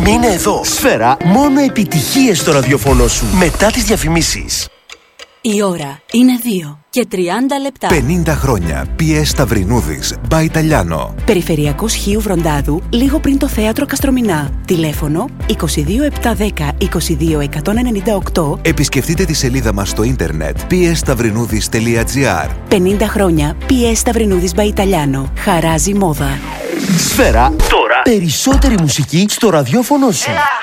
Μείνε εδώ. Σφαίρα, μόνο επιτυχίες στο ραδιοφωνό σου. Μετά τις διαφημίσεις. Η ώρα είναι 2 και 30 λεπτά. 50 χρόνια. P.S. Σταυρινούδης, by Italiano. Περιφερειακός Χίου Βροντάδου, λίγο πριν το θέατρο Καστρομηνά. Τηλέφωνο 22710 22198. Επισκεφτείτε τη σελίδα μας στο ίντερνετ pstαυρινούδης.gr. 50 χρόνια P.S. Σταυρινούδης by Italiano. Χαράζει μόδα. Σφαίρα, τώρα περισσότερη μουσική στο ραδιόφωνο σου.